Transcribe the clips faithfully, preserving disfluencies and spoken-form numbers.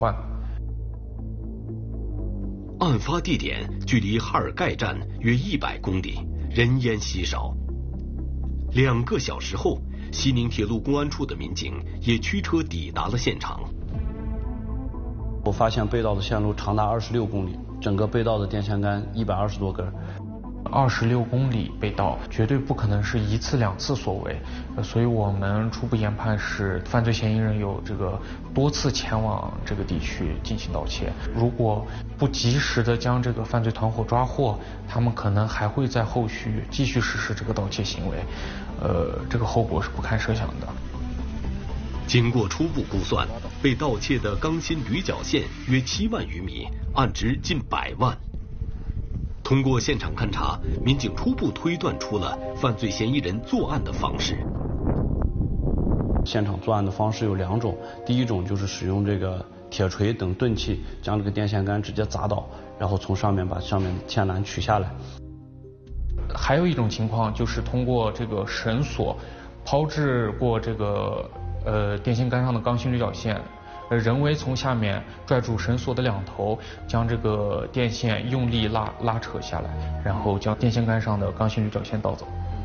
万。 案发地点距离哈尔盖站约一百公里，人烟稀少。两个小时后，西宁铁路公安处的民警也驱车抵达了现场。 我发现被盗的线路长达二十六公里，整个被盗的电线杆一百二十多根。 二十六公里被盗，绝对不可能是一次两次所为，呃，所以我们初步研判是犯罪嫌疑人有这个多次前往这个地区进行盗窃。如果不及时的将这个犯罪团伙抓获，他们可能还会在后续继续实施这个盗窃行为，呃，这个后果是不堪设想的。 经过初步估算，被盗窃的钢筋铝角线约七万余米，案值近百万。通过现场勘查，民警初步推断出了犯罪嫌疑人作案的方式。 现场作案的方式有两种，第一种就是使用这个铁锤等钝器将这个电线杆直接砸倒，然后从上面把上面的线缆取下来。 还有一种情况就是通过这个绳索抛掷过这个呃电线杆上的钢筋铝角线。人为从下面拽住绳索的两头，将这个电线用力拉拉扯下来，然后将电线杆上的钢筋铝角线盗走。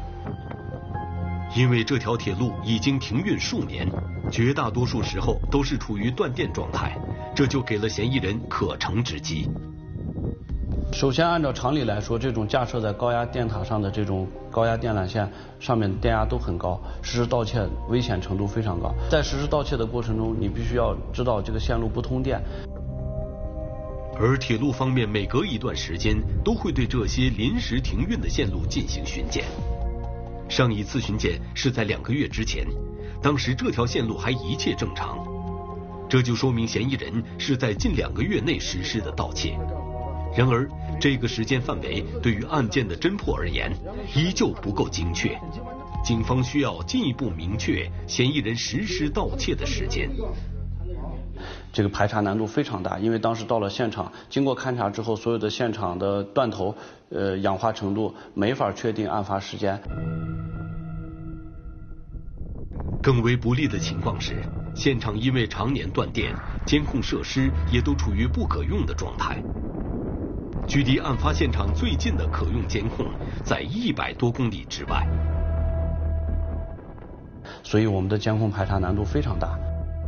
因为这条铁路已经停运数年，绝大多数时候都是处于断电状态，这就给了嫌疑人可乘之机。 首先，按照常理来说，这种架设在高压电塔上的这种高压电缆线上面的电压都很高，实施盗窃危险程度非常高。在实施盗窃的过程中，你必须要知道这个线路不通电。 而铁路方面每隔一段时间都会对这些临时停运的线路进行巡检。上一次巡检是在两个月之前，当时这条线路还一切正常，这就说明嫌疑人是在近两个月内实施的盗窃。然而，这个时间范围对于案件的侦破而言，依旧不够精确。警方需要进一步明确嫌疑人实施盗窃的时间。 这个排查难度非常大，因为当时到了现场，经过勘查之后，所有的现场的断头、呃氧化程度没法确定案发时间。 更为不利的情况是，现场因为常年断电，监控设施也都处于不可用的状态。距离案发现场最近的可用监控在一百多公里之外， 所以我们的监控排查难度非常大。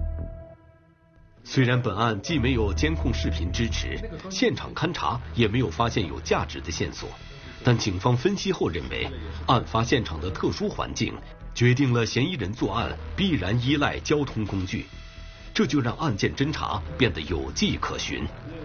虽然本案既没有监控视频支持，现场勘查也没有发现有价值的线索，但警方分析后认为，案发现场的特殊环境决定了嫌疑人作案必然依赖交通工具，这就让案件侦查变得有迹可循。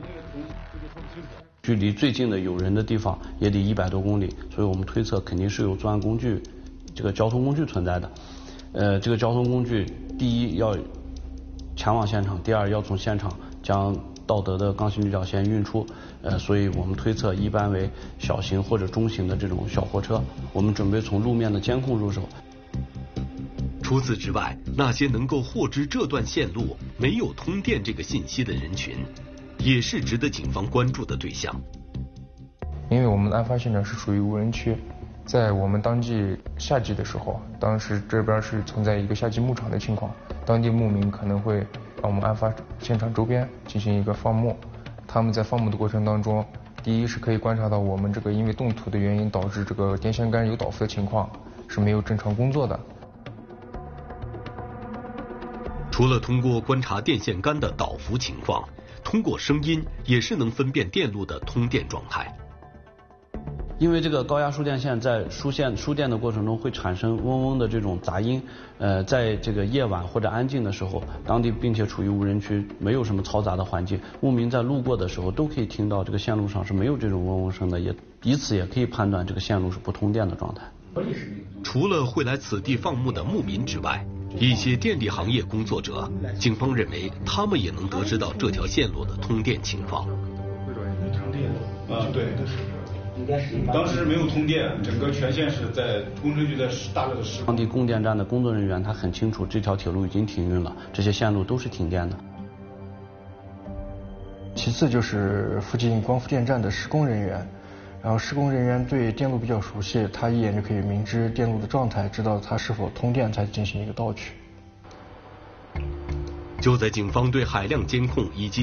距离最近的有人的地方也得一百多公里，所以我们推测肯定是有作案工具，这个交通工具存在的。呃，这个交通工具，第一要前往现场，第二要从现场将盗得的钢筋铝角线运出。呃，所以我们推测一般为小型或者中型的这种小货车。我们准备从路面的监控入手。 除此之外，那些能够获知这段线路没有通电这个信息的人群，也是值得警方关注的对象。 因为我们的案发现场是属于无人区，在我们当季夏季的时候，当时这边是存在一个夏季牧场的情况，当地牧民可能会让我们案发现场周边进行一个放牧。他们在放牧的过程当中，第一是可以观察到我们这个因为冻土的原因导致这个电线杆有倒伏的情况是没有正常工作的。 除了通过观察电线杆的倒伏情况，通过声音也是能分辨电路的通电状态。 因为这个高压输电线在输线输电的过程中会产生嗡嗡的这种杂音，呃，在这个夜晚或者安静的时候，当地并且处于无人区，没有什么嘈杂的环境，牧民在路过的时候都可以听到这个线路上是没有这种嗡嗡声的，也以此也可以判断这个线路是不通电的状态。 除了会来此地放牧的牧民之外，一些电力行业工作者，警方认为他们也能得知到这条线路的通电情况。 啊，对。当时没有通电，整个全线是在工程局在大热的施工。 当地供电站的工作人员他很清楚这条铁路已经停运了，这些线路都是停电的。 其次就是附近光伏电站的施工人员，然后施工人员对电路比较熟悉，他一眼就可以明知电路的状态，知道它是否通电才进行一个盗取。 就在警方对海量监控以及